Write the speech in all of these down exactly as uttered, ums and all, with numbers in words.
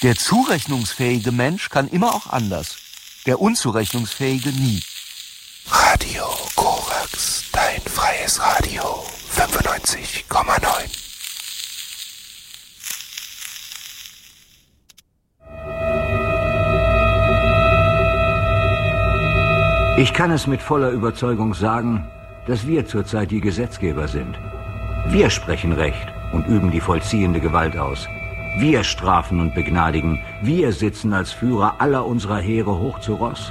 Der zurechnungsfähige Mensch kann immer auch anders. Der unzurechnungsfähige nie. Radio Korax, dein freies Radio, fünfundneunzig Komma neun. Ich kann es mit voller Überzeugung sagen, dass wir zurzeit die Gesetzgeber sind. Wir sprechen Recht und üben die vollziehende Gewalt aus. Wir strafen und begnadigen. Wir sitzen als Führer aller unserer Heere hoch zu Ross.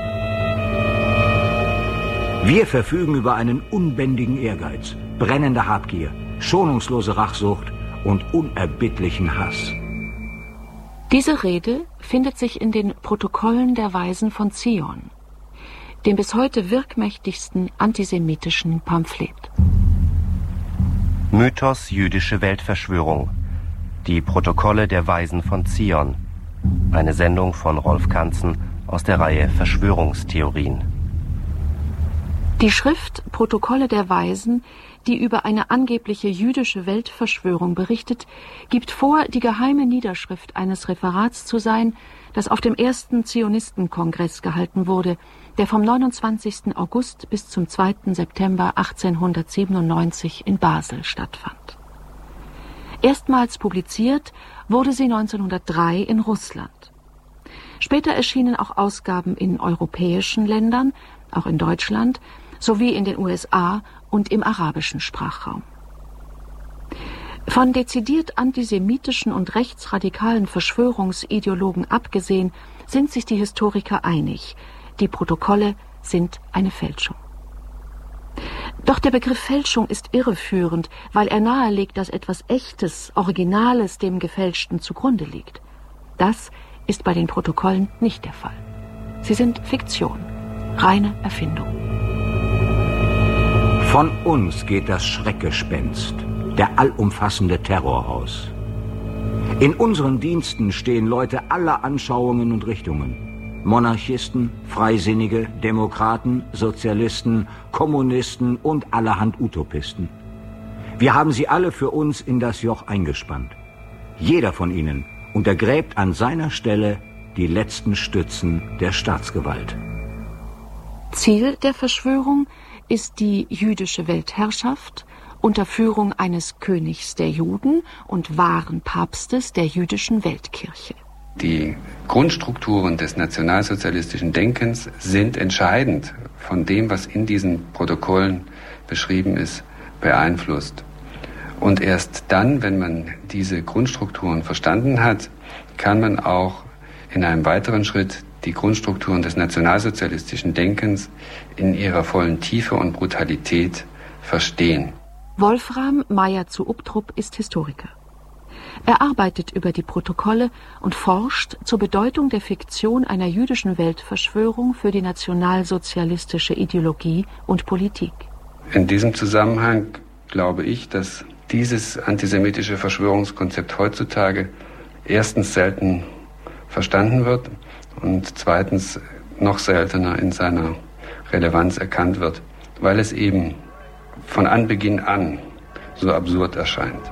Wir verfügen über einen unbändigen Ehrgeiz, brennende Habgier, schonungslose Rachsucht und unerbittlichen Hass. Diese Rede findet sich in den Protokollen der Weisen von Zion, dem bis heute wirkmächtigsten antisemitischen Pamphlet. Mythos jüdische Weltverschwörung. Die Protokolle der Weisen von Zion. Eine Sendung von Rolf Kanzen aus der Reihe Verschwörungstheorien. Die Schrift Protokolle der Weisen, die über eine angebliche jüdische Weltverschwörung berichtet, gibt vor, die geheime Niederschrift eines Referats zu sein, das auf dem ersten Zionistenkongress gehalten wurde, der vom neunundzwanzigsten August bis zum zweiten September achtzehnhundertsiebenundneunzig in Basel stattfand. Erstmals publiziert wurde sie neunzehnhundertdrei in Russland. Später erschienen auch Ausgaben in europäischen Ländern, auch in Deutschland, sowie in den U S A und im arabischen Sprachraum. Von dezidiert antisemitischen und rechtsradikalen Verschwörungsideologen abgesehen, sind sich die Historiker einig, die Protokolle sind eine Fälschung. Doch der Begriff Fälschung ist irreführend, weil er nahelegt, dass etwas Echtes, Originales dem Gefälschten zugrunde liegt. Das ist bei den Protokollen nicht der Fall. Sie sind Fiktion, reine Erfindung. Von uns geht das Schreckgespenst, der allumfassende Terror aus. In unseren Diensten stehen Leute aller Anschauungen und Richtungen. Monarchisten, Freisinnige, Demokraten, Sozialisten, Kommunisten und allerhand Utopisten. Wir haben sie alle für uns in das Joch eingespannt. Jeder von ihnen untergräbt an seiner Stelle die letzten Stützen der Staatsgewalt. Ziel der Verschwörung ist die jüdische Weltherrschaft unter Führung eines Königs der Juden und wahren Papstes der jüdischen Weltkirche. Die Grundstrukturen des nationalsozialistischen Denkens sind entscheidend von dem, was in diesen Protokollen beschrieben ist, beeinflusst. Und erst dann, wenn man diese Grundstrukturen verstanden hat, kann man auch in einem weiteren Schritt die Grundstrukturen des nationalsozialistischen Denkens in ihrer vollen Tiefe und Brutalität verstehen. Wolfram Meyer zu Ubtrup ist Historiker. Er arbeitet über die Protokolle und forscht zur Bedeutung der Fiktion einer jüdischen Weltverschwörung für die nationalsozialistische Ideologie und Politik. In diesem Zusammenhang glaube ich, dass dieses antisemitische Verschwörungskonzept heutzutage erstens selten verstanden wird und zweitens noch seltener in seiner Relevanz erkannt wird, weil es eben von Anbeginn an so absurd erscheint.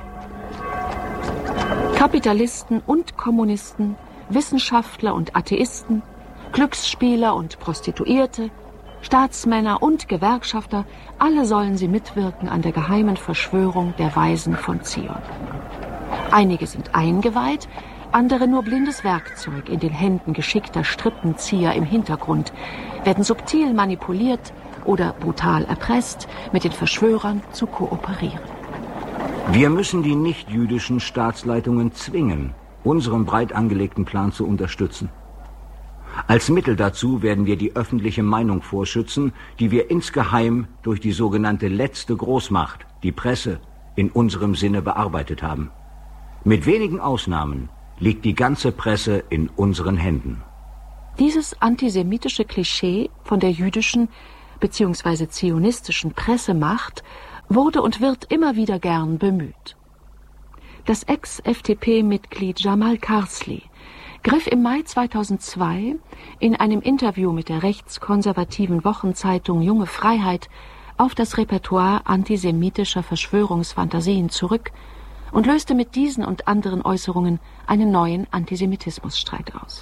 Kapitalisten und Kommunisten, Wissenschaftler und Atheisten, Glücksspieler und Prostituierte, Staatsmänner und Gewerkschafter, alle sollen sie mitwirken an der geheimen Verschwörung der Weisen von Zion. Einige sind eingeweiht, andere nur blindes Werkzeug in den Händen geschickter Strippenzieher im Hintergrund, werden subtil manipuliert oder brutal erpresst, mit den Verschwörern zu kooperieren. Wir müssen die nichtjüdischen Staatsleitungen zwingen, unseren breit angelegten Plan zu unterstützen. Als Mittel dazu werden wir die öffentliche Meinung vorschützen, die wir insgeheim durch die sogenannte letzte Großmacht, die Presse, in unserem Sinne bearbeitet haben. Mit wenigen Ausnahmen liegt die ganze Presse in unseren Händen. Dieses antisemitische Klischee von der jüdischen bzw. zionistischen Pressemacht wurde und wird immer wieder gern bemüht. Das Ex-F D P-Mitglied Jamal Karsli griff im Mai zweitausendzwei in einem Interview mit der rechtskonservativen Wochenzeitung Junge Freiheit auf das Repertoire antisemitischer Verschwörungsfantasien zurück und löste mit diesen und anderen Äußerungen einen neuen Antisemitismusstreit aus.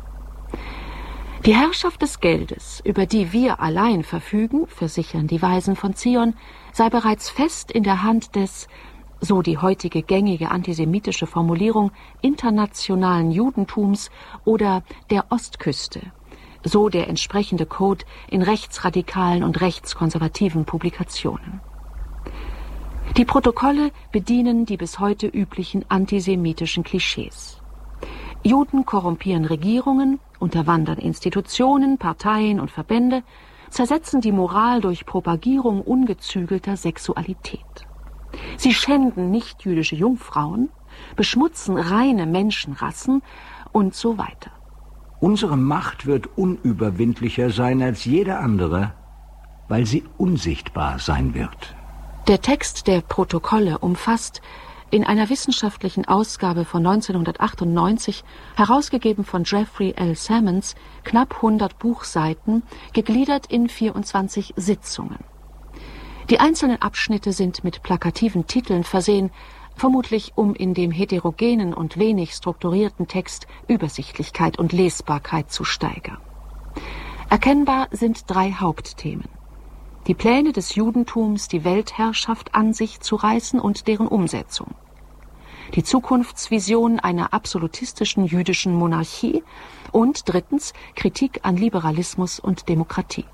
Die Herrschaft des Geldes, über die wir allein verfügen, versichern die Weisen von Zion, sei bereits fest in der Hand des, so die heutige gängige antisemitische Formulierung, internationalen Judentums oder der Ostküste, so der entsprechende Code in rechtsradikalen und rechtskonservativen Publikationen. Die Protokolle bedienen die bis heute üblichen antisemitischen Klischees. Juden korrumpieren Regierungen, unterwandern Institutionen, Parteien und Verbände, zersetzen die Moral durch Propagierung ungezügelter Sexualität. Sie schänden nichtjüdische Jungfrauen, beschmutzen reine Menschenrassen und so weiter. Unsere Macht wird unüberwindlicher sein als jede andere, weil sie unsichtbar sein wird. Der Text der Protokolle umfasst in einer wissenschaftlichen Ausgabe von neunzehnhundertachtundneunzig, herausgegeben von Jeffrey L. Sammons, knapp hundert Buchseiten, gegliedert in vierundzwanzig Sitzungen. Die einzelnen Abschnitte sind mit plakativen Titeln versehen, vermutlich um in dem heterogenen und wenig strukturierten Text Übersichtlichkeit und Lesbarkeit zu steigern. Erkennbar sind drei Hauptthemen: die Pläne des Judentums, die Weltherrschaft an sich zu reißen und deren Umsetzung, die Zukunftsvision einer absolutistischen jüdischen Monarchie und drittens Kritik an Liberalismus und Demokratie.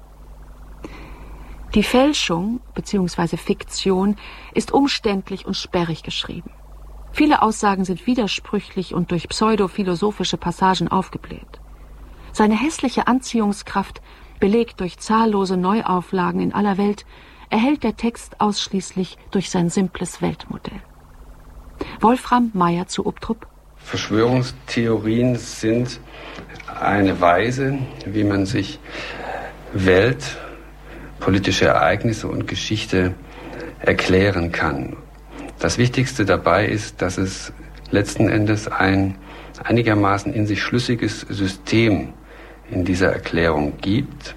Die Fälschung bzw. Fiktion ist umständlich und sperrig geschrieben. Viele Aussagen sind widersprüchlich und durch pseudophilosophische Passagen aufgebläht. Seine hässliche Anziehungskraft, belegt durch zahllose Neuauflagen in aller Welt, erhält der Text ausschließlich durch sein simples Weltmodell. Wolfram Meyer zu Ubtrup. Verschwörungstheorien sind eine Weise, wie man sich Welt, politische Ereignisse und Geschichte erklären kann. Das Wichtigste dabei ist, dass es letzten Endes ein einigermaßen in sich schlüssiges System in dieser Erklärung gibt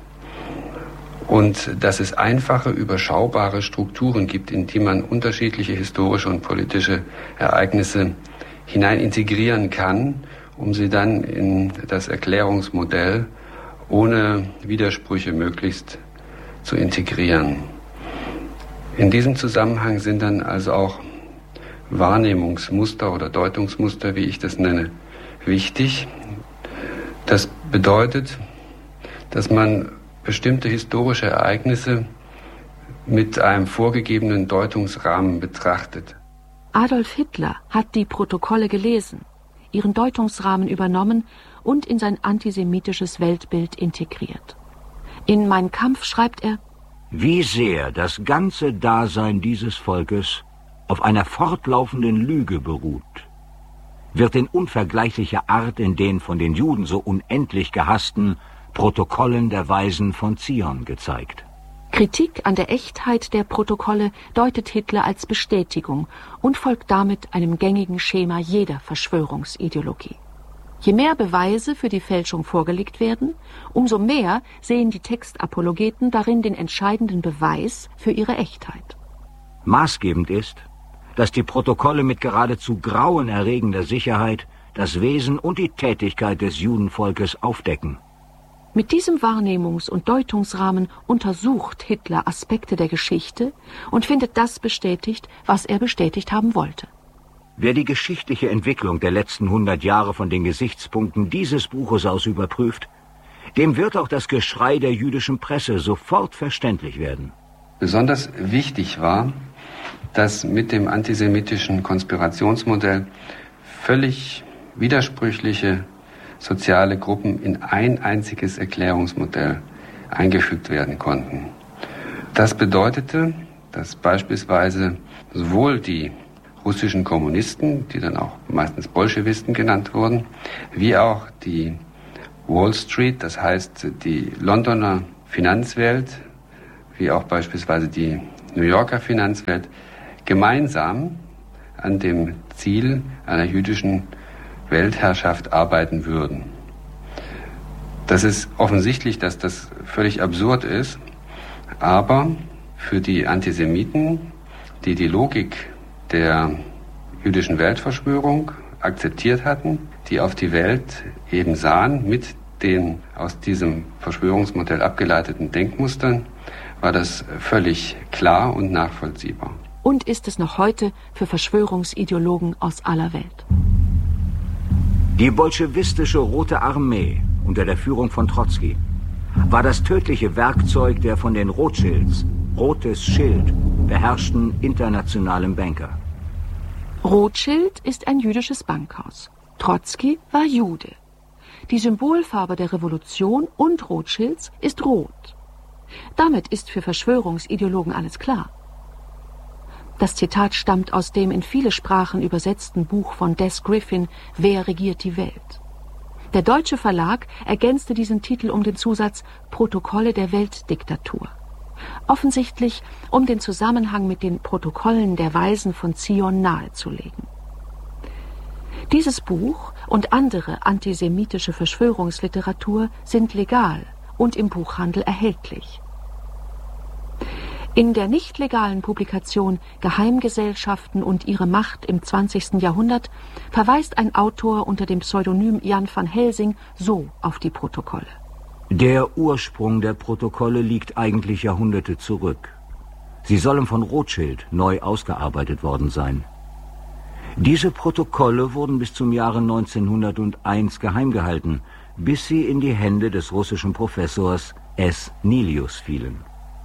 und dass es einfache, überschaubare Strukturen gibt, in die man unterschiedliche historische und politische Ereignisse hinein integrieren kann, um sie dann in das Erklärungsmodell ohne Widersprüche möglichst zu integrieren. In diesem Zusammenhang sind dann also auch Wahrnehmungsmuster oder Deutungsmuster, wie ich das nenne, wichtig. Das bedeutet, dass man bestimmte historische Ereignisse mit einem vorgegebenen Deutungsrahmen betrachtet. Adolf Hitler hat die Protokolle gelesen, ihren Deutungsrahmen übernommen und in sein antisemitisches Weltbild integriert. In Mein Kampf schreibt er: Wie sehr das ganze Dasein dieses Volkes auf einer fortlaufenden Lüge beruht, wird in unvergleichlicher Art in den von den Juden so unendlich gehassten Protokollen der Weisen von Zion gezeigt. Kritik an der Echtheit der Protokolle deutet Hitler als Bestätigung und folgt damit einem gängigen Schema jeder Verschwörungsideologie. Je mehr Beweise für die Fälschung vorgelegt werden, umso mehr sehen die Textapologeten darin den entscheidenden Beweis für ihre Echtheit. Maßgebend ist, dass die Protokolle mit geradezu grauenerregender Sicherheit das Wesen und die Tätigkeit des Judenvolkes aufdecken. Mit diesem Wahrnehmungs- und Deutungsrahmen untersucht Hitler Aspekte der Geschichte und findet das bestätigt, was er bestätigt haben wollte. Wer die geschichtliche Entwicklung der letzten hundert Jahre von den Gesichtspunkten dieses Buches aus überprüft, dem wird auch das Geschrei der jüdischen Presse sofort verständlich werden. Besonders wichtig war, dass mit dem antisemitischen Konspirationsmodell völlig widersprüchliche soziale Gruppen in ein einziges Erklärungsmodell eingefügt werden konnten. Das bedeutete, dass beispielsweise sowohl die russischen Kommunisten, die dann auch meistens Bolschewisten genannt wurden, wie auch die Wall Street, das heißt die Londoner Finanzwelt, wie auch beispielsweise die New Yorker Finanzwelt, gemeinsam an dem Ziel einer jüdischen Weltherrschaft arbeiten würden. Das ist offensichtlich, dass das völlig absurd ist, aber für die Antisemiten, die die Logik der jüdischen Weltverschwörung akzeptiert hatten, die auf die Welt eben sahen mit den aus diesem Verschwörungsmodell abgeleiteten Denkmustern, war das völlig klar und nachvollziehbar. Und ist es noch heute für Verschwörungsideologen aus aller Welt. Die bolschewistische Rote Armee unter der Führung von Trotzki war das tödliche Werkzeug der von den Rothschilds, Rotes Schild, beherrschten internationalen Banker. Rothschild ist ein jüdisches Bankhaus. Trotzki war Jude. Die Symbolfarbe der Revolution und Rothschilds ist rot. Damit ist für Verschwörungsideologen alles klar. Das Zitat stammt aus dem in viele Sprachen übersetzten Buch von Des Griffin, Wer regiert die Welt? Der deutsche Verlag ergänzte diesen Titel um den Zusatz Protokolle der Weltdiktatur. Offensichtlich, um den Zusammenhang mit den Protokollen der Weisen von Zion nahezulegen. Dieses Buch und andere antisemitische Verschwörungsliteratur sind legal und im Buchhandel erhältlich. In der nicht legalen Publikation Geheimgesellschaften und ihre Macht im zwanzigsten Jahrhundert verweist ein Autor unter dem Pseudonym Jan van Helsing so auf die Protokolle. Der Ursprung der Protokolle liegt eigentlich Jahrhunderte zurück. Sie sollen von Rothschild neu ausgearbeitet worden sein. Diese Protokolle wurden bis zum Jahre neunzehnhunderteins geheim gehalten, bis sie in die Hände des russischen Professors S. Nilius fielen.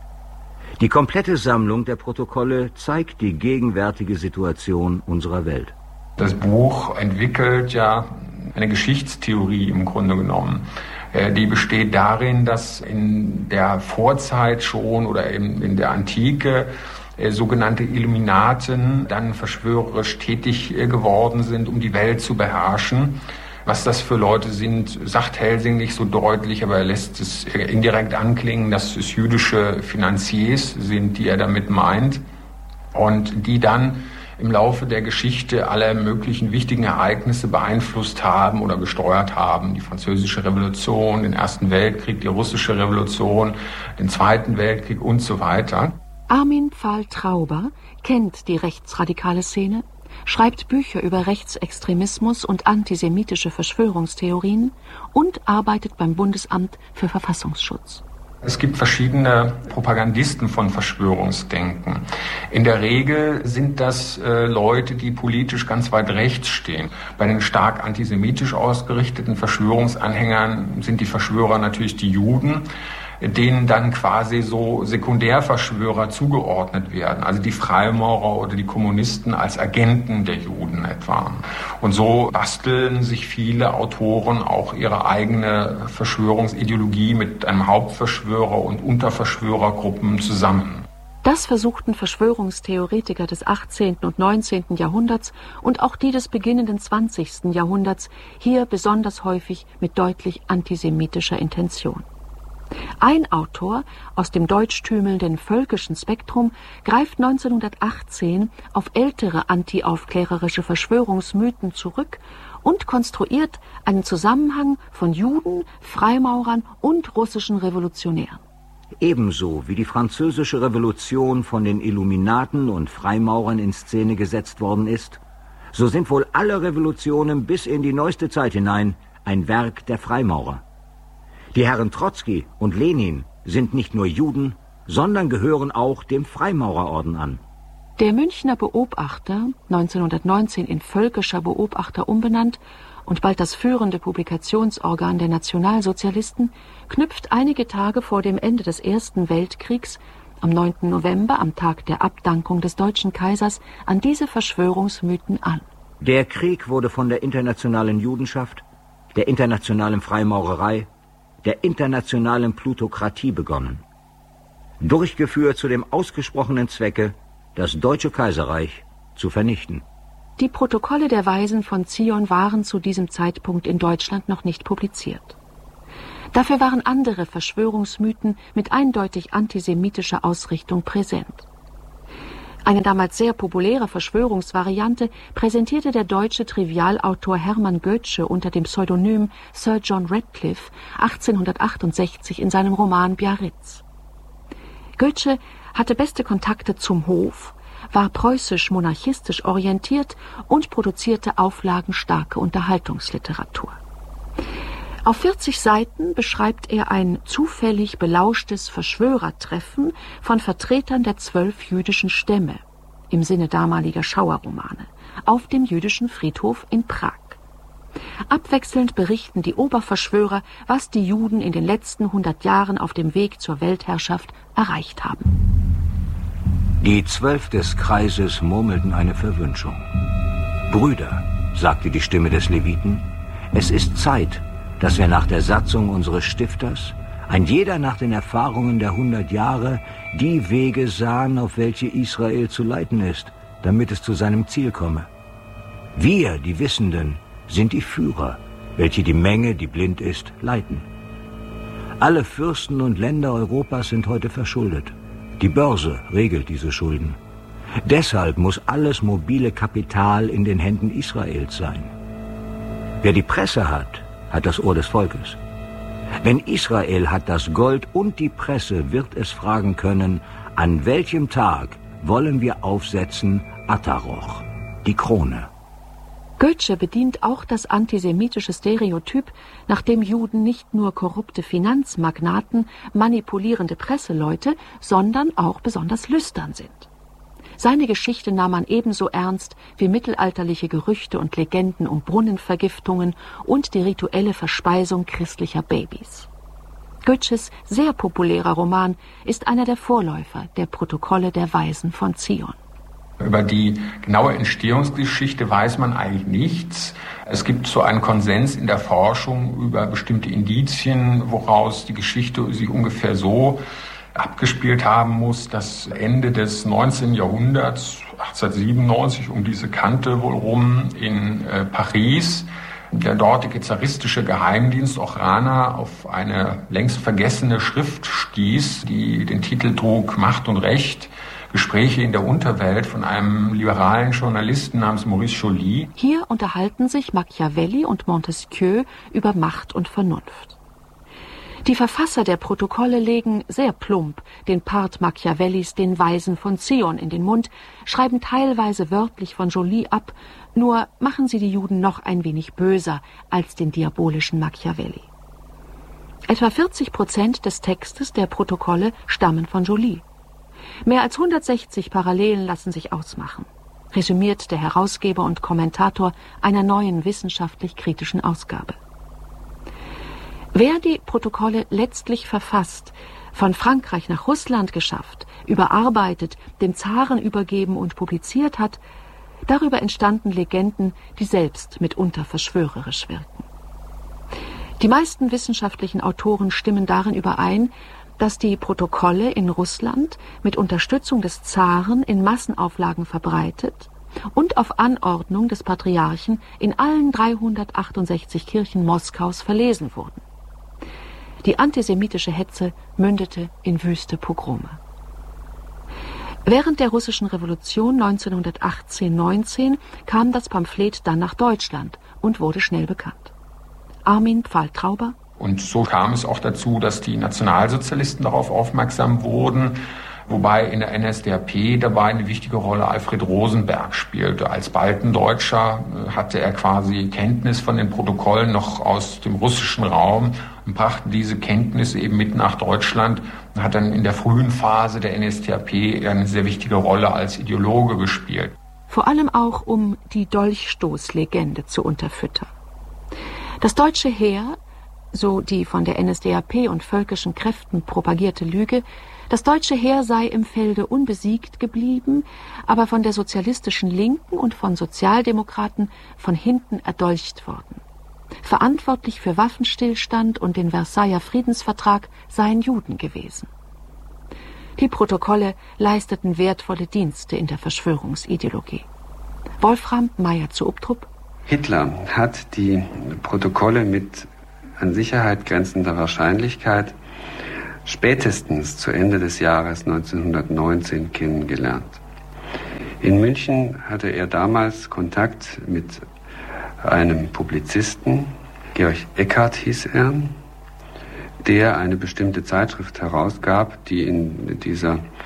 Die komplette Sammlung der Protokolle zeigt die gegenwärtige Situation unserer Welt. Das Buch entwickelt ja eine Geschichtstheorie im Grunde genommen. Die besteht darin, dass in der Vorzeit schon oder eben in der Antike sogenannte Illuminaten dann verschwörerisch tätig geworden sind, um die Welt zu beherrschen. Was das für Leute sind, sagt Helsing nicht so deutlich, aber er lässt es indirekt anklingen, dass es jüdische Finanziers sind, die er damit meint und die dann im Laufe der Geschichte alle möglichen wichtigen Ereignisse beeinflusst haben oder gesteuert haben. Die Französische Revolution, den Ersten Weltkrieg, die Russische Revolution, den Zweiten Weltkrieg und so weiter. Armin Pfahl-Trauber kennt die rechtsradikale Szene, schreibt Bücher über Rechtsextremismus und antisemitische Verschwörungstheorien und arbeitet beim Bundesamt für Verfassungsschutz. Es gibt verschiedene Propagandisten von Verschwörungsdenken. In der Regel sind das äh, Leute, die politisch ganz weit rechts stehen. Bei den stark antisemitisch ausgerichteten Verschwörungsanhängern sind die Verschwörer natürlich die Juden, denen dann quasi so Sekundärverschwörer zugeordnet werden, also die Freimaurer oder die Kommunisten als Agenten der Juden etwa. Und so basteln sich viele Autoren auch ihre eigene Verschwörungsideologie mit einem Hauptverschwörer und Unterverschwörergruppen zusammen. Das versuchten Verschwörungstheoretiker des achtzehnten und neunzehnten Jahrhunderts und auch die des beginnenden zwanzigsten Jahrhunderts hier besonders häufig mit deutlich antisemitischer Intention. Ein Autor aus dem deutschtümelnden völkischen Spektrum greift neunzehnhundertachtzehn auf ältere antiaufklärerische Verschwörungsmythen zurück und konstruiert einen Zusammenhang von Juden, Freimaurern und russischen Revolutionären. Ebenso wie die französische Revolution von den Illuminaten und Freimaurern in Szene gesetzt worden ist, so sind wohl alle Revolutionen bis in die neueste Zeit hinein ein Werk der Freimaurer. Die Herren Trotzki und Lenin sind nicht nur Juden, sondern gehören auch dem Freimaurerorden an. Der Münchner Beobachter, neunzehnhundertneunzehn in Völkischer Beobachter umbenannt und bald das führende Publikationsorgan der Nationalsozialisten, knüpft einige Tage vor dem Ende des Ersten Weltkriegs, am neunten November, am Tag der Abdankung des deutschen Kaisers, an diese Verschwörungsmythen an. Der Krieg wurde von der internationalen Judenschaft, der internationalen Freimaurerei, der internationalen Plutokratie begonnen. Durchgeführt zu dem ausgesprochenen Zwecke, das Deutsche Kaiserreich zu vernichten. Die Protokolle der Weisen von Zion waren zu diesem Zeitpunkt in Deutschland noch nicht publiziert. Dafür waren andere Verschwörungsmythen mit eindeutig antisemitischer Ausrichtung präsent. Eine damals sehr populäre Verschwörungsvariante präsentierte der deutsche Trivialautor Hermann Goetsche unter dem Pseudonym Sir John Radcliffe achtzehnhundertachtundsechzig in seinem Roman Biarritz. Goetsche hatte beste Kontakte zum Hof, war preußisch-monarchistisch orientiert und produzierte auflagenstarke Unterhaltungsliteratur. Auf vierzig Seiten beschreibt er ein zufällig belauschtes Verschwörertreffen von Vertretern der zwölf jüdischen Stämme, im Sinne damaliger Schauerromane, auf dem jüdischen Friedhof in Prag. Abwechselnd berichten die Oberverschwörer, was die Juden in den letzten hundert Jahren auf dem Weg zur Weltherrschaft erreicht haben. Die Zwölf des Kreises murmelten eine Verwünschung. »Brüder«, sagte die Stimme des Leviten, »es ist Zeit, dass wir nach der Satzung unseres Stifters, ein jeder nach den Erfahrungen der hundert Jahre, die Wege sahen, auf welche Israel zu leiten ist, damit es zu seinem Ziel komme. Wir, die Wissenden, sind die Führer, welche die Menge, die blind ist, leiten. Alle Fürsten und Länder Europas sind heute verschuldet. Die Börse regelt diese Schulden. Deshalb muss alles mobile Kapital in den Händen Israels sein. Wer die Presse hat, hat das Ohr des Volkes. Wenn Israel hat das Gold und die Presse, wird es fragen können, an welchem Tag wollen wir aufsetzen Ataroch, die Krone. Goethe bedient auch das antisemitische Stereotyp, nach dem Juden nicht nur korrupte Finanzmagnaten, manipulierende Presseleute, sondern auch besonders lüstern sind. Seine Geschichte nahm man ebenso ernst wie mittelalterliche Gerüchte und Legenden um Brunnenvergiftungen und die rituelle Verspeisung christlicher Babys. Goethes sehr populärer Roman ist einer der Vorläufer der Protokolle der Weisen von Zion. Über die genaue Entstehungsgeschichte weiß man eigentlich nichts. Es gibt so einen Konsens in der Forschung über bestimmte Indizien, woraus die Geschichte sich ungefähr so abgespielt haben muss, dass Ende des neunzehnten Jahrhunderts, achtzehnhundertsiebenundneunzig, um diese Kante wohl rum, in äh, Paris, der dortige zaristische Geheimdienst Ochrana auf eine längst vergessene Schrift stieß, die den Titel trug Macht und Recht, Gespräche in der Unterwelt von einem liberalen Journalisten namens Maurice Joly. Hier unterhalten sich Machiavelli und Montesquieu über Macht und Vernunft. Die Verfasser der Protokolle legen sehr plump den Part Machiavellis den Weisen von Zion in den Mund, schreiben teilweise wörtlich von Joly ab, nur machen sie die Juden noch ein wenig böser als den diabolischen Machiavelli. Etwa vierzig Prozent des Textes der Protokolle stammen von Joly. Mehr als hundertsechzig Parallelen lassen sich ausmachen, resümiert der Herausgeber und Kommentator einer neuen wissenschaftlich-kritischen Ausgabe. Wer die Protokolle letztlich verfasst, von Frankreich nach Russland geschafft, überarbeitet, dem Zaren übergeben und publiziert hat, darüber entstanden Legenden, die selbst mitunter verschwörerisch wirken. Die meisten wissenschaftlichen Autoren stimmen darin überein, dass die Protokolle in Russland mit Unterstützung des Zaren in Massenauflagen verbreitet und auf Anordnung des Patriarchen in allen dreihundertachtundsechzig Kirchen Moskaus verlesen wurden. Die antisemitische Hetze mündete in wüste Pogrome. Während der russischen Revolution neunzehnhundertachtzehn neunzehn kam das Pamphlet dann nach Deutschland und wurde schnell bekannt. Armin Pfahl-Trauber. Und so kam es auch dazu, dass die Nationalsozialisten darauf aufmerksam wurden, wobei in der N S D A P dabei eine wichtige Rolle Alfred Rosenberg spielte. Als Baltendeutscher hatte er quasi Kenntnis von den Protokollen noch aus dem russischen Raum und brachte diese Kenntnisse eben mit nach Deutschland und hat dann in der frühen Phase der N S D A P eine sehr wichtige Rolle als Ideologe gespielt. Vor allem auch, um die Dolchstoßlegende zu unterfüttern. Das deutsche Heer, so die von der N S D A P und völkischen Kräften propagierte Lüge, das deutsche Heer sei im Felde unbesiegt geblieben, aber von der sozialistischen Linken und von Sozialdemokraten von hinten erdolcht worden. Verantwortlich für Waffenstillstand und den Versailler Friedensvertrag seien Juden gewesen. Die Protokolle leisteten wertvolle Dienste in der Verschwörungsideologie. Wolfram Meyer zu Ubtrup. Hitler hat die Protokolle mit an Sicherheit grenzender Wahrscheinlichkeit spätestens zu Ende des Jahres neunzehnhundertneunzehn kennengelernt. In München hatte er damals Kontakt mit einem Publizisten, Georg Eckart hieß er, der eine bestimmte Zeitschrift herausgab, die in dieser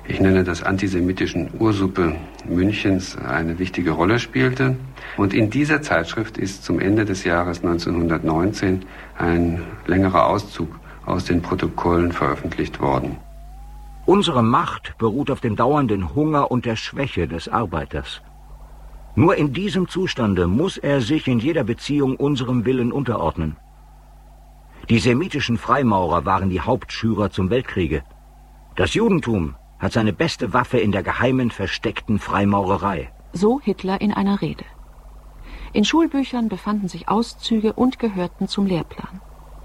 ich nenne das antisemitischen Ursuppe Münchens, eine wichtige Rolle spielte. Und in dieser Zeitschrift ist zum Ende des Jahres neunzehnhundertneunzehn ein längerer Auszug aus den Protokollen veröffentlicht worden. Unsere Macht beruht auf dem dauernden Hunger und der Schwäche des Arbeiters. Nur in diesem Zustande muss er sich in jeder Beziehung unserem Willen unterordnen. Die semitischen Freimaurer waren die Hauptschürer zum Weltkriege. Das Judentum hat seine beste Waffe in der geheimen, versteckten Freimaurerei. So Hitler in einer Rede. In Schulbüchern befanden sich Auszüge und gehörten zum Lehrplan.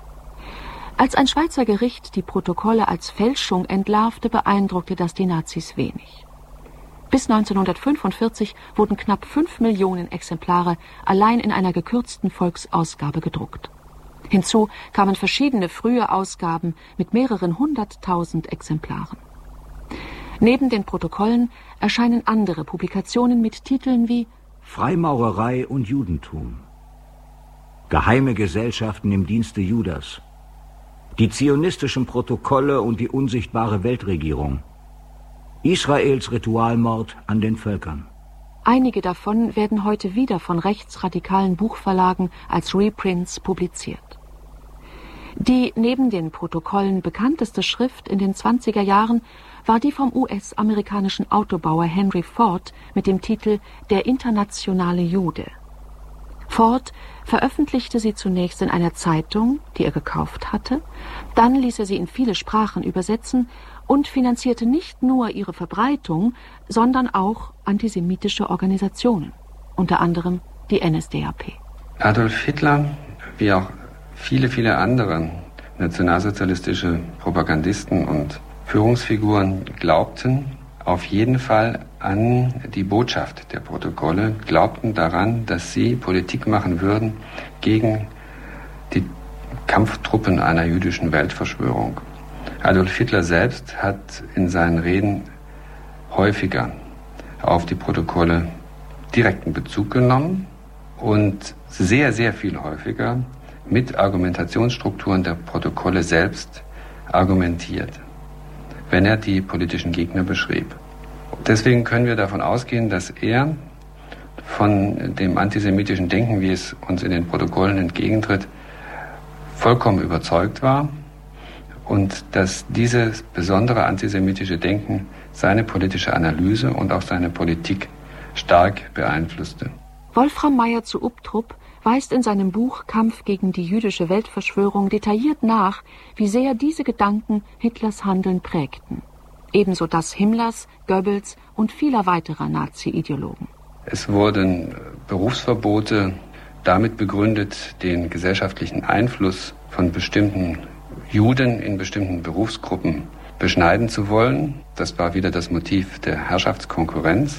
Als ein Schweizer Gericht die Protokolle als Fälschung entlarvte, beeindruckte das die Nazis wenig. Bis neunzehnhundertfünfundvierzig wurden knapp fünf Millionen Exemplare allein in einer gekürzten Volksausgabe gedruckt. Hinzu kamen verschiedene frühe Ausgaben mit mehreren hunderttausend Exemplaren. Neben den Protokollen erscheinen andere Publikationen mit Titeln wie Freimaurerei und Judentum, Geheime Gesellschaften im Dienste Judas, die zionistischen Protokolle und die unsichtbare Weltregierung, Israels Ritualmord an den Völkern. Einige davon werden heute wieder von rechtsradikalen Buchverlagen als Reprints publiziert. Die neben den Protokollen bekannteste Schrift in den zwanziger Jahren war die vom U S-amerikanischen Autobauer Henry Ford mit dem Titel »Der internationale Jude«. Ford veröffentlichte sie zunächst in einer Zeitung, die er gekauft hatte, dann ließ er sie in viele Sprachen übersetzen und finanzierte nicht nur ihre Verbreitung, sondern auch antisemitische Organisationen, unter anderem die N S D A P. Adolf Hitler, wie auch viele, viele andere nationalsozialistische Propagandisten und Führungsfiguren glaubten auf jeden Fall an die Botschaft der Protokolle, glaubten daran, dass sie Politik machen würden gegen die Kampftruppen einer jüdischen Weltverschwörung. Adolf Hitler selbst hat in seinen Reden häufiger auf die Protokolle direkten Bezug genommen und sehr, sehr viel häufiger mit Argumentationsstrukturen der Protokolle selbst argumentiert, wenn er die politischen Gegner beschrieb. Deswegen können wir davon ausgehen, dass er von dem antisemitischen Denken, wie es uns in den Protokollen entgegentritt, vollkommen überzeugt war und dass dieses besondere antisemitische Denken seine politische Analyse und auch seine Politik stark beeinflusste. Wolfram Meyer zu Ubtrup weist in seinem Buch Kampf gegen die jüdische Weltverschwörung detailliert nach, wie sehr diese Gedanken Hitlers Handeln prägten. Ebenso das Himmlers, Goebbels und vieler weiterer Nazi-Ideologen. Es wurden Berufsverbote damit begründet, den gesellschaftlichen Einfluss von bestimmten Juden in bestimmten Berufsgruppen beschneiden zu wollen. Das war wieder das Motiv der Herrschaftskonkurrenz.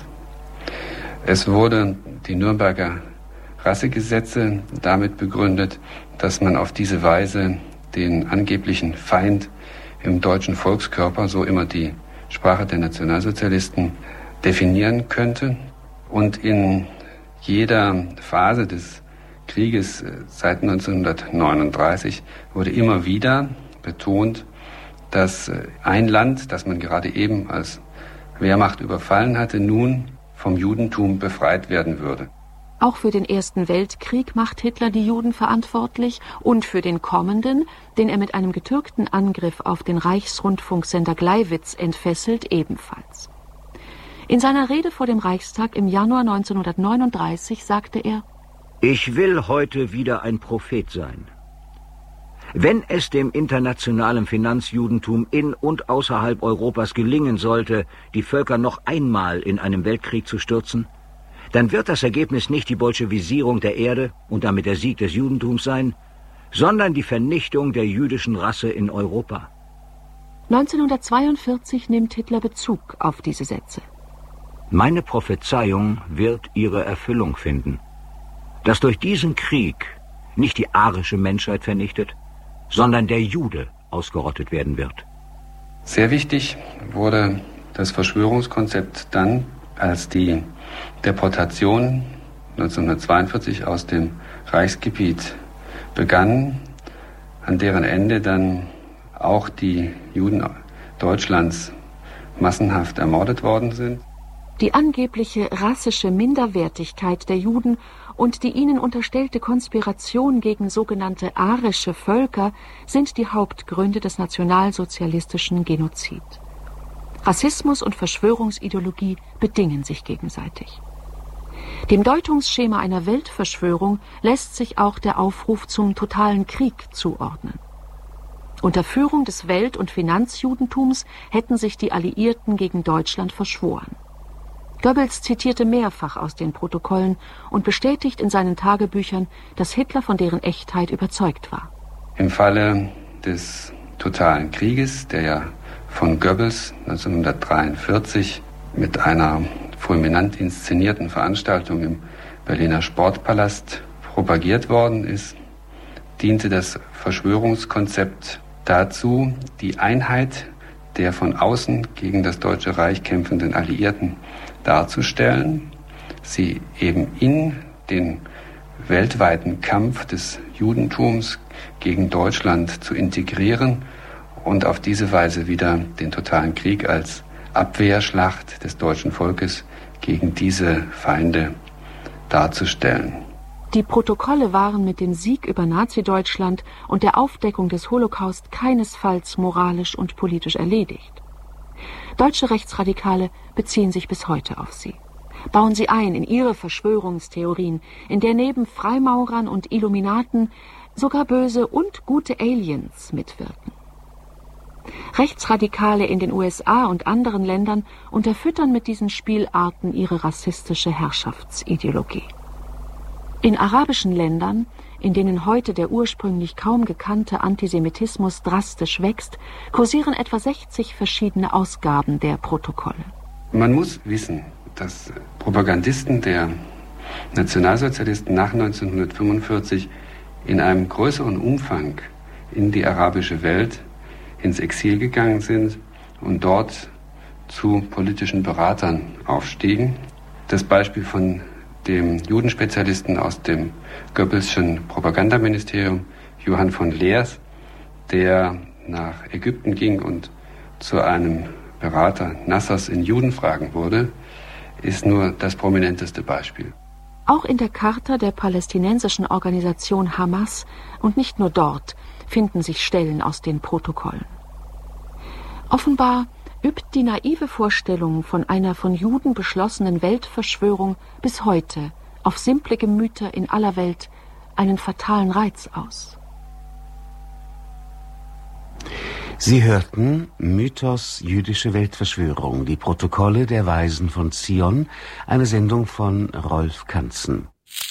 Es wurde die Nürnberger Rassegesetze damit begründet, dass man auf diese Weise den angeblichen Feind im deutschen Volkskörper, so immer die Sprache der Nationalsozialisten, definieren könnte. Und in jeder Phase des Krieges seit neunzehnhundertneununddreißig wurde immer wieder betont, dass ein Land, das man gerade eben als Wehrmacht überfallen hatte, nun vom Judentum befreit werden würde. Auch für den Ersten Weltkrieg macht Hitler die Juden verantwortlich und für den kommenden, den er mit einem getürkten Angriff auf den Reichsrundfunksender Gleiwitz entfesselt, ebenfalls. In seiner Rede vor dem Reichstag im Januar neunzehnhundertneununddreißig sagte er: Ich will heute wieder ein Prophet sein. Wenn es dem internationalen Finanzjudentum in und außerhalb Europas gelingen sollte, die Völker noch einmal in einem Weltkrieg zu stürzen, dann wird das Ergebnis nicht die Bolschewisierung der Erde und damit der Sieg des Judentums sein, sondern die Vernichtung der jüdischen Rasse in Europa. neunzehnhundertzweiundvierzig nimmt Hitler Bezug auf diese Sätze. Meine Prophezeiung wird ihre Erfüllung finden, dass durch diesen Krieg nicht die arische Menschheit vernichtet, sondern der Jude ausgerottet werden wird. Sehr wichtig wurde das Verschwörungskonzept dann, als die Deportation neunzehnhundertzweiundvierzig aus dem Reichsgebiet begann, an deren Ende dann auch die Juden Deutschlands massenhaft ermordet worden sind. Die angebliche rassische Minderwertigkeit der Juden und die ihnen unterstellte Konspiration gegen sogenannte arische Völker sind die Hauptgründe des nationalsozialistischen Genozid. Rassismus und Verschwörungsideologie bedingen sich gegenseitig. Dem Deutungsschema einer Weltverschwörung lässt sich auch der Aufruf zum totalen Krieg zuordnen. Unter Führung des Welt- und Finanzjudentums hätten sich die Alliierten gegen Deutschland verschworen. Goebbels zitierte mehrfach aus den Protokollen und bestätigt in seinen Tagebüchern, dass Hitler von deren Echtheit überzeugt war. Im Falle des totalen Krieges, der ja von Goebbels neunzehnhundertdreiundvierzig mit einer fulminant inszenierten Veranstaltung im Berliner Sportpalast propagiert worden ist, diente das Verschwörungskonzept dazu, die Einheit der von außen gegen das Deutsche Reich kämpfenden Alliierten darzustellen, sie eben in den weltweiten Kampf des Judentums gegen Deutschland zu integrieren und auf diese Weise wieder den totalen Krieg als Abwehrschlacht des deutschen Volkes gegen diese Feinde darzustellen. Die Protokolle waren mit dem Sieg über Nazi-Deutschland und der Aufdeckung des Holocaust keinesfalls moralisch und politisch erledigt. Deutsche Rechtsradikale beziehen sich bis heute auf sie. Bauen sie ein in ihre Verschwörungstheorien, in der neben Freimaurern und Illuminaten sogar böse und gute Aliens mitwirken. Rechtsradikale in den U S A und anderen Ländern unterfüttern mit diesen Spielarten ihre rassistische Herrschaftsideologie. In arabischen Ländern, in denen heute der ursprünglich kaum gekannte Antisemitismus drastisch wächst, kursieren etwa sechzig verschiedene Ausgaben der Protokolle. Man muss wissen, dass Propagandisten der Nationalsozialisten nach neunzehnhundertfünfundvierzig in einem größeren Umfang in die arabische Welt ins Exil gegangen sind und dort zu politischen Beratern aufstiegen. Das Beispiel von dem Judenspezialisten aus dem Goebbelschen Propagandaministerium, Johann von Leers, der nach Ägypten ging und zu einem Berater Nassers in Judenfragen wurde, ist nur das prominenteste Beispiel. Auch in der Charta der palästinensischen Organisation Hamas und nicht nur dort finden sich Stellen aus den Protokollen. Offenbar übt die naive Vorstellung von einer von Juden beschlossenen Weltverschwörung bis heute auf simple Gemüter in aller Welt einen fatalen Reiz aus. Sie hörten Mythos jüdische Weltverschwörung, die Protokolle der Weisen von Zion, eine Sendung von Rolf Kanzen.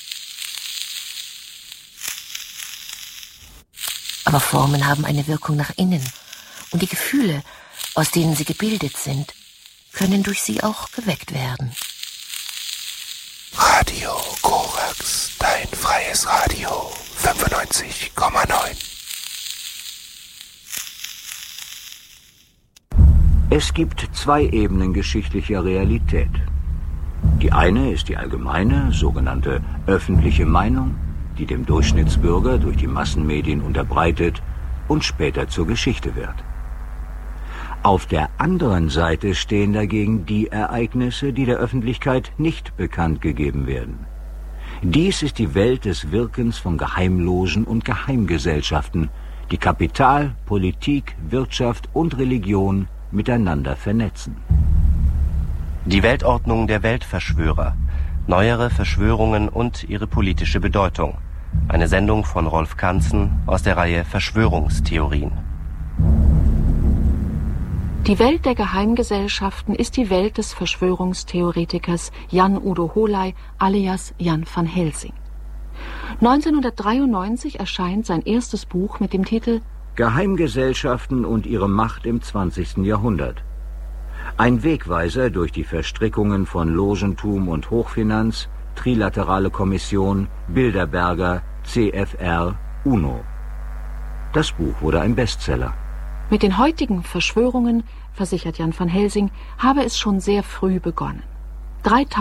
Aber Formen haben eine Wirkung nach innen und die Gefühle, aus denen sie gebildet sind, können durch sie auch geweckt werden. Radio Korax, dein freies Radio, fünfundneunzig Komma neun. Es gibt zwei Ebenen geschichtlicher Realität. Die eine ist die allgemeine, sogenannte öffentliche Meinung, die dem Durchschnittsbürger durch die Massenmedien unterbreitet und später zur Geschichte wird. Auf der anderen Seite stehen dagegen die Ereignisse, die der Öffentlichkeit nicht bekannt gegeben werden. Dies ist die Welt des Wirkens von Geheimlogen und Geheimgesellschaften, die Kapital, Politik, Wirtschaft und Religion miteinander vernetzen. Die Weltordnung der Weltverschwörer, neuere Verschwörungen und ihre politische Bedeutung. Eine Sendung von Rolf Kanzen aus der Reihe Verschwörungstheorien. Die Welt der Geheimgesellschaften ist die Welt des Verschwörungstheoretikers Jan Udo Holey alias Jan van Helsing. neunzehnhundertdreiundneunzig erscheint sein erstes Buch mit dem Titel Geheimgesellschaften und ihre Macht im zwanzigsten Jahrhundert. Ein Wegweiser durch die Verstrickungen von Logentum und Hochfinanz, Trilaterale Kommission, Bilderberger, C F R, UNO. Das Buch wurde ein Bestseller. Mit den heutigen Verschwörungen, versichert Jan van Helsing, habe es schon sehr früh begonnen. dreitausend